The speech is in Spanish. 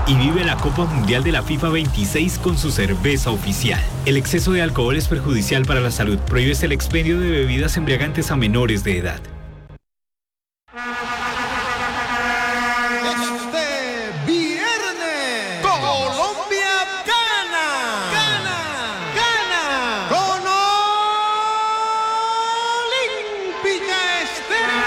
y vive la Copa Mundial de la FIFA 26 con su cerveza oficial. El exceso de alcohol es perjudicial para la salud. Prohíbes el expendio de bebidas embriagantes a menores de edad.